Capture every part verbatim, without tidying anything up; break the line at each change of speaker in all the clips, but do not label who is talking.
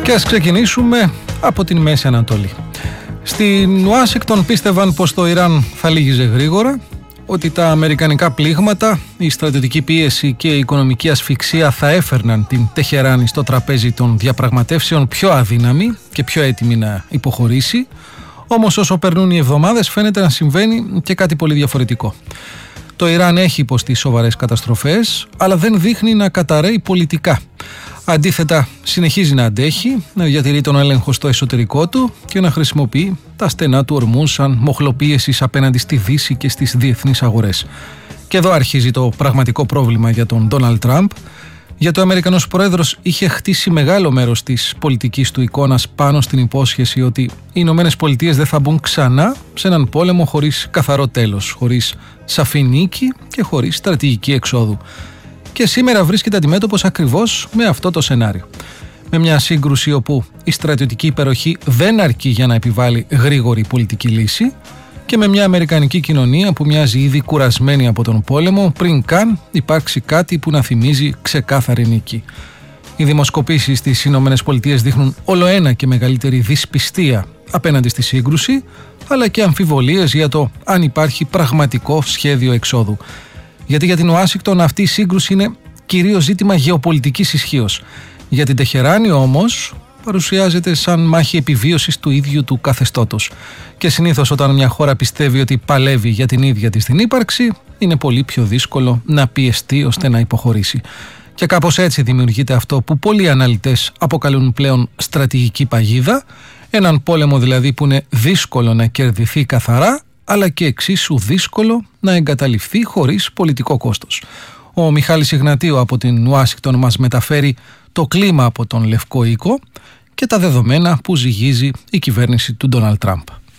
Και ας ξεκινήσουμε από την Μέση Ανατολή. Στην Ουάσιγκτον πίστευαν πως το Ιράν θα λύγιζε γρήγορα, ότι τα αμερικανικά πλήγματα, η στρατιωτική πίεση και η οικονομική ασφυξία θα έφερναν την Τεχεράνη στο τραπέζι των διαπραγματεύσεων πιο αδύναμη και πιο έτοιμη να υποχωρήσει. Όμως όσο περνούν οι εβδομάδες φαίνεται να συμβαίνει και κάτι πολύ διαφορετικό. Το Ιράν έχει υποστεί σοβαρές καταστροφές, αλλά δεν δείχνει να καταρρέει πολιτικά. Αντίθετα, συνεχίζει να αντέχει, να διατηρεί τον έλεγχο στο εσωτερικό του και να χρησιμοποιεί τα στενά του ορμού σαν μοχλό πίεσης απέναντι στη Δύση και στις διεθνείς αγορές. Και εδώ αρχίζει το πραγματικό πρόβλημα για τον Ντόναλντ Τραμπ, γιατί ο Αμερικανός πρόεδρος είχε χτίσει μεγάλο μέρος της πολιτικής του εικόνας πάνω στην υπόσχεση ότι οι Ηνωμένες Πολιτείες δεν θα μπουν ξανά σε έναν πόλεμο χωρίς καθαρό τέλος, χωρίς σαφή νίκη και χωρίς στρατηγική εξόδου. Και σήμερα βρίσκεται αντιμέτωπος ακριβώς με αυτό το σενάριο. Με μια σύγκρουση όπου η στρατιωτική υπεροχή δεν αρκεί για να επιβάλλει γρήγορη πολιτική λύση και με μια αμερικανική κοινωνία που μοιάζει ήδη κουρασμένη από τον πόλεμο πριν καν υπάρξει κάτι που να θυμίζει ξεκάθαρη νίκη. Οι δημοσκοπήσεις στις Ηνωμένες Πολιτείες δείχνουν ολοένα και μεγαλύτερη δυσπιστία απέναντι στη σύγκρουση, αλλά και αμφιβολίες για το αν υπάρχει πραγματικό σχέδιο εξόδου. Γιατί για την Ουάσιγκτον αυτή η σύγκρουση είναι κυρίως ζήτημα γεωπολιτικής ισχύως. Για την Τεχεράνη όμως παρουσιάζεται σαν μάχη επιβίωσης του ίδιου του καθεστώτος. Και συνήθως όταν μια χώρα πιστεύει ότι παλεύει για την ίδια της την ύπαρξη, είναι πολύ πιο δύσκολο να πιεστεί ώστε να υποχωρήσει. Και κάπως έτσι δημιουργείται αυτό που πολλοί αναλυτές αποκαλούν πλέον στρατηγική παγίδα, έναν πόλεμο δηλαδή που είναι δύσκολο να κερδιθεί καθαρά, αλλά και εξίσου δύσκολο να εγκαταλειφθεί χωρίς πολιτικό κόστος. Ο Μιχάλης Ιγνατίου από την Ουάσιγκτον μας μεταφέρει το κλίμα από τον Λευκό Οίκο και τα δεδομένα που ζυγίζει η κυβέρνηση του Ντόναλντ Τραμπ.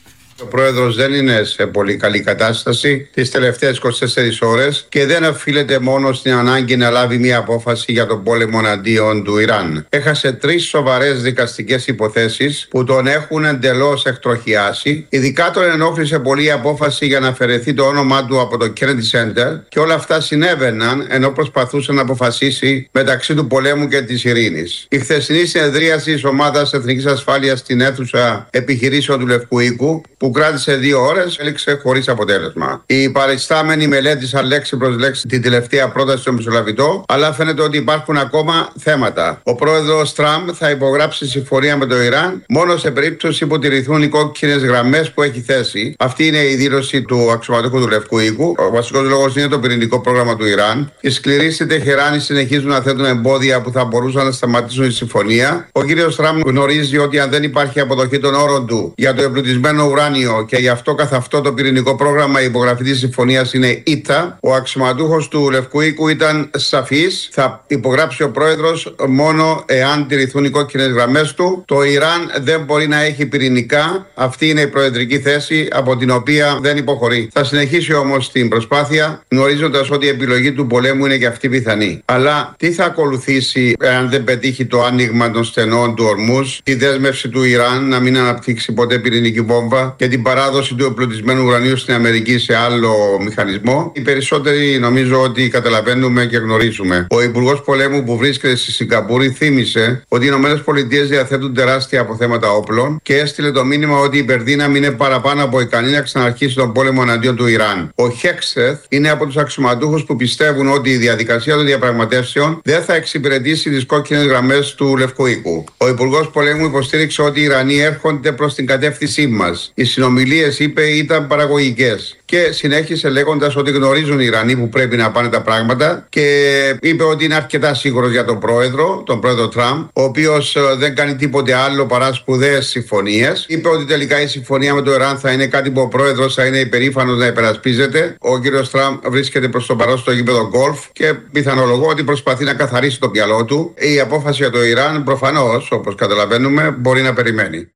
Ο πρόεδρος δεν είναι σε πολύ καλή κατάσταση τις τελευταίες είκοσι τέσσερις ώρες και δεν οφείλεται μόνο στην ανάγκη να λάβει μια απόφαση για τον πόλεμο εναντίον του Ιράν. Έχασε τρεις σοβαρές δικαστικές υποθέσεις που τον έχουν εντελώς εκτροχιάσει. Ειδικά τον ενόχλησε πολύ η απόφαση για να αφαιρεθεί το όνομά του από το Kennedy Center και όλα αυτά συνέβαιναν ενώ προσπαθούσε να αποφασίσει μεταξύ του πολέμου και της ειρήνης. Η χθεσινή συνεδρίαση της Ομάδας Εθνικής Ασφάλειας στην αίθουσα επιχειρήσεων του Λευκού Οίκου, που κράτησε δύο ώρες, έληξε χωρίς αποτέλεσμα. Οι παριστάμενοι μελέτησαν λέξη προς λέξη την τελευταία πρόταση των Μεσολαβητών, αλλά φαίνεται ότι υπάρχουν ακόμα θέματα. Ο πρόεδρος Τραμπ θα υπογράψει συμφωνία με το Ιράν μόνο σε περίπτωση που τηρηθούν οι κόκκινες γραμμές που έχει θέσει. Αυτή είναι η δήλωση του αξιωματούχου του Λευκού Οίκου. Ο βασικός λόγος είναι το πυρηνικό πρόγραμμα του Ιράν. Οι σκληροί στη Τεχεράνη συνεχίζουν να θέτουν εμπόδια που θα μπορούσαν να σταματήσουν τη συμφωνία. Ο κύριος Τραμπ γνωρίζει ότι αν δεν υπάρχει αποδοχή των όρων του για το εμπλουτισμένο ουράνιο και γι' αυτό καθ' αυτό το πυρηνικό πρόγραμμα η υπογραφή της συμφωνίας είναι ήττα. Ο αξιωματούχος του Λευκού Οίκου ήταν σαφής. Θα υπογράψει ο πρόεδρος μόνο εάν τηρηθούν οι κόκκινες γραμμές του. Το Ιράν δεν μπορεί να έχει πυρηνικά. Αυτή είναι η προεδρική θέση από την οποία δεν υποχωρεί. Θα συνεχίσει όμως την προσπάθεια, γνωρίζοντας ότι η επιλογή του πολέμου είναι και αυτή πιθανή. Αλλά τι θα ακολουθήσει εάν δεν πετύχει το άνοιγμα των στενών του Ορμούζ, τη δέσμευση του Ιράν να μην αναπτύξει ποτέ πυρηνική βόμβα και την παράδοση του εμπλουτισμένου ουρανίου στην Αμερική σε άλλο μηχανισμό. Οι περισσότεροι νομίζω ότι καταλαβαίνουμε και γνωρίζουμε. Ο Υπουργός Πολέμου που βρίσκεται στη Σιγκαπούρη θύμισε ότι οι Ηνωμένες Πολιτείες διαθέτουν τεράστια αποθέματα όπλων και έστειλε το μήνυμα ότι η υπερδύναμη είναι παραπάνω από ικανή να ξαναρχίσει τον πόλεμο εναντίον του Ιράν. Ο Χέξεθ είναι από τους αξιωματούχους που πιστεύουν ότι η διαδικασία των διαπραγματεύσεων δεν θα εξυπηρετήσει τις κόκκινες γραμμές του Λευκού Οίκου. Ο Υπουργός Πολέμου υποστήριξε ότι οι Ιρανοί έρχονται προς την κατεύθυνσή μας. Οι συνομιλίες, είπε, ήταν παραγωγικές. Και συνέχισε λέγοντας ότι γνωρίζουν οι Ιρανοί που πρέπει να πάνε τα πράγματα και είπε ότι είναι αρκετά σίγουρος για τον πρόεδρο, τον πρόεδρο Τραμπ, ο οποίος δεν κάνει τίποτε άλλο παρά σπουδαίες συμφωνίες. Είπε ότι τελικά η συμφωνία με το Ιράν θα είναι κάτι που ο πρόεδρος θα είναι υπερήφανος να υπερασπίζεται. Ο κύριος Τραμπ βρίσκεται προς το παρόν στο γήπεδο γκολφ και πιθανολογώ ότι προσπαθεί να καθαρίσει το μυαλό του. Η απόφαση για το Ιράν προφανώς, όπως καταλαβαίνουμε, μπορεί να περιμένει.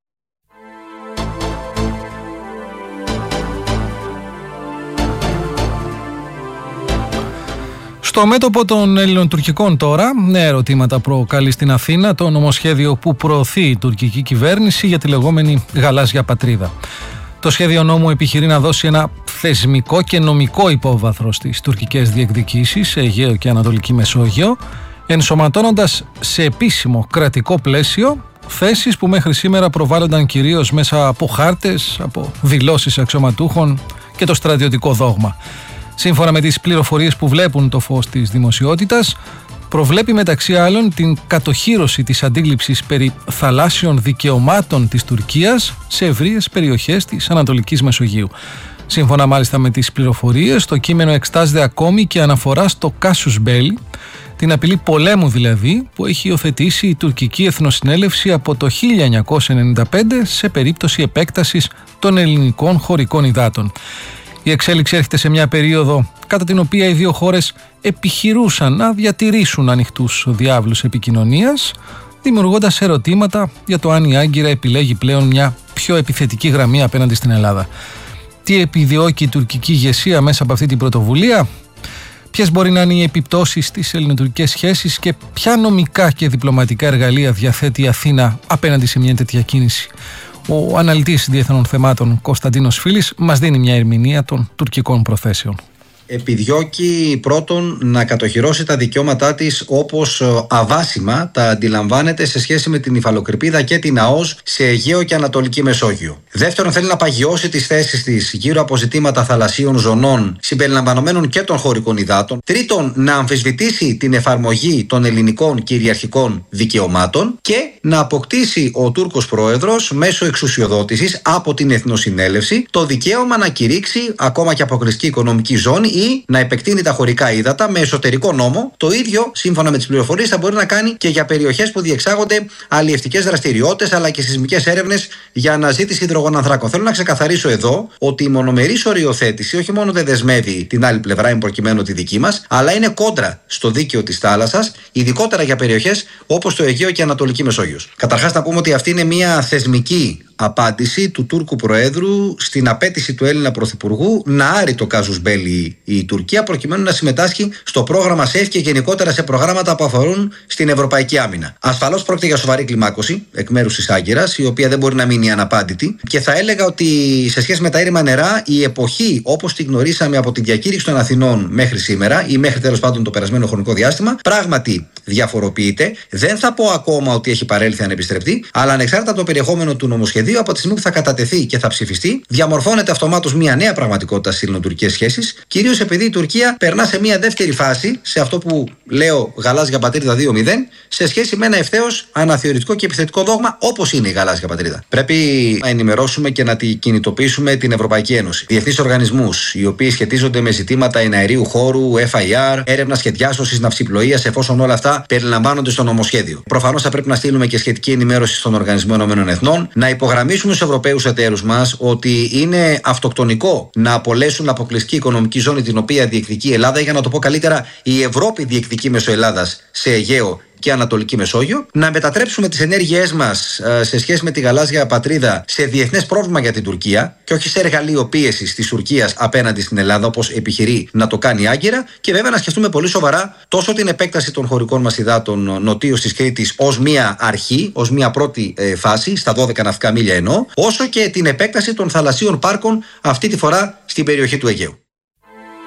Στο μέτωπο των ελληνοτουρκικών τώρα, νέα ερωτήματα προκαλεί στην Αθήνα το νομοσχέδιο που προωθεί η τουρκική κυβέρνηση για τη λεγόμενη γαλάζια πατρίδα. Το σχέδιο νόμου επιχειρεί να δώσει ένα θεσμικό και νομικό υπόβαθρο στις τουρκικές διεκδικήσεις σε Αιγαίο και Ανατολική Μεσόγειο, ενσωματώνοντας σε επίσημο κρατικό πλαίσιο θέσεις που μέχρι σήμερα προβάλλονταν κυρίως μέσα από χάρτες, από δηλώσεις αξιωματούχων και το στρατιωτικό δόγμα. Σύμφωνα με τις πληροφορίες που βλέπουν το φως της δημοσιότητας, προβλέπει μεταξύ άλλων την κατοχύρωση της αντίληψης περί θαλάσσιων δικαιωμάτων της Τουρκίας σε ευρείες περιοχές της Ανατολικής Μεσογείου. Σύμφωνα μάλιστα με τις πληροφορίες, το κείμενο εξτάζεται ακόμη και αναφορά στο casus belli, την απειλή πολέμου δηλαδή, που έχει υιοθετήσει η τουρκική Εθνοσυνέλευση από το χίλια εννιακόσια ενενήντα πέντε σε περίπτωση επέκτασης των ελληνικών χωρικών υδάτων. Η εξέλιξη έρχεται σε μια περίοδο κατά την οποία οι δύο χώρες επιχειρούσαν να διατηρήσουν ανοιχτούς διάβλους επικοινωνίας, δημιουργώντας ερωτήματα για το αν η Άγκυρα επιλέγει πλέον μια πιο επιθετική γραμμή απέναντι στην Ελλάδα. Τι επιδιώκει η τουρκική ηγεσία μέσα από αυτή την πρωτοβουλία, ποιες μπορεί να είναι οι επιπτώσεις στις ελληνοτουρκικές σχέσεις και ποια νομικά και διπλωματικά εργαλεία διαθέτει η Αθήνα απέναντι σε μια τέτοια κίνηση. Ο αναλυτής διεθνών θεμάτων Κωνσταντίνος Φίλης μας δίνει μια ερμηνεία των τουρκικών προθέσεων.
Επιδιώκει πρώτον να κατοχυρώσει τα δικαιώματά της όπως αβάσιμα τα αντιλαμβάνεται σε σχέση με την υφαλοκρηπίδα και την ΑΟΣ σε Αιγαίο και Ανατολική Μεσόγειο. Δεύτερον, θέλει να παγιώσει τις θέσεις της γύρω από ζητήματα θαλασσίων ζωνών συμπεριλαμβανομένων και των χωρικών υδάτων. Τρίτον, να αμφισβητήσει την εφαρμογή των ελληνικών κυριαρχικών δικαιωμάτων και να αποκτήσει ο Τούρκος πρόεδρος μέσω εξουσιοδότησης από την Εθνοσυνέλευση το δικαίωμα να κηρύξει ακόμα και αποκλειστική οικονομική ζώνη ή να επεκτείνει τα χωρικά ύδατα με εσωτερικό νόμο. Το ίδιο, σύμφωνα με τις πληροφορίες, θα μπορεί να κάνει και για περιοχές που διεξάγονται αλλιευτικές δραστηριότητες αλλά και σεισμικές έρευνες για αναζήτηση υδρογονανθράκων. Θέλω να ξεκαθαρίσω εδώ ότι η μονομερής οριοθέτηση όχι μόνο δεν δεσμεύει την άλλη πλευρά, εν προκειμένου τη δική μας, αλλά είναι κόντρα στο δίκαιο της θάλασσας, ειδικότερα για περιοχές όπως το Αιγαίο και η Ανατολική Μεσόγειος. Καταρχάς, να πούμε ότι αυτή είναι μια θεσμική απάντηση του Τούρκου Προέδρου στην απέτηση του Έλληνα Πρωθυπουργού να άρει το casus belli η Τουρκία προκειμένου να συμμετάσχει στο πρόγραμμα ΣΕΦ και γενικότερα σε προγράμματα που αφορούν στην ευρωπαϊκή άμυνα. Ασφαλώς πρόκειται για σοβαρή κλιμάκωση εκ μέρους της Άγκυρας, η οποία δεν μπορεί να μείνει αναπάντητη, και θα έλεγα ότι σε σχέση με τα ήρεμα νερά, η εποχή όπως τη γνωρίσαμε από την διακήρυξη των Αθηνών μέχρι σήμερα ή μέχρι τέλος πάντων το περασμένο χρονικό διάστημα, πράγματι διαφοροποιείται. Δεν θα πω ακόμα ότι έχει παρέλθει ανεπιστρεπτή, αλλά ανεξάρτητα από το περιεχόμενο του νομοσχεδίου, από τη στιγμή που θα κατατεθεί και θα ψηφιστεί, διαμορφώνεται αυτομάτως μια νέα πραγματικότητα στις ελληνοτουρκικές σχέσεις, κυρίως επειδή η Τουρκία περνά σε μια δεύτερη φάση, σε αυτό που λέω γαλάζια πατρίδα δύο μηδέν, σε σχέση με ένα ευθέως αναθεωρητικό και επιθετικό δόγμα όπως είναι η γαλάζια πατρίδα. Πρέπει να ενημερώσουμε και να τη κινητοποιήσουμε την Ευρωπαϊκή Ένωση, διεθνείς οργανισμούς, οι οποίοι σχετίζονται με ζητήματα εναερίου χώρου, εφ άι αρ, έρευνας και διάσωσης ναυσιπλοείας, εφόσον όλα αυτά περιλαμβάνονται στο νομοσχέδιο. Προφανώς θα πρέπει να στείλουμε και σχετική ενημέρωση στον Οργανισμό Ηνωμένων Εθνών, να υπογραμμίσουμε στους Ευρωπαίους εταίρους μας ότι είναι αυτοκτονικό να απολέσουν αποκλειστική οικονομική ζώνη την οποία διεκδικεί η Ελλάδα, για να το πω καλύτερα, η Ευρώπη διεκδικεί μέσω Ελλάδας σε Αιγαίο και Ανατολική Μεσόγειο, να μετατρέψουμε τις ενέργειές μας ε, σε σχέση με τη γαλάζια πατρίδα σε διεθνές πρόβλημα για την Τουρκία και όχι σε εργαλείο πίεσης της Τουρκίας απέναντι στην Ελλάδα, όπως επιχειρεί να το κάνει η Άγκυρα, και βέβαια να σκεφτούμε πολύ σοβαρά τόσο την επέκταση των χωρικών μας υδάτων νοτίως της Κρήτης ως μία αρχή, ως μία πρώτη ε, φάση, στα δώδεκα ναυτικά μίλια εννοώ, όσο και την επέκταση των θαλασσίων πάρκων αυτή τη φορά στην περιοχή του Αιγαίου.